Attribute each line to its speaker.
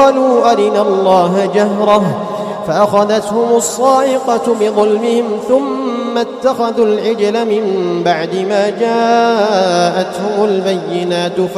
Speaker 1: وقالوا أرنا الله جهرة فأخذتهم الصاعقة بظلمهم ثم اتخذوا العجل من بعد ما جاءتهم البينات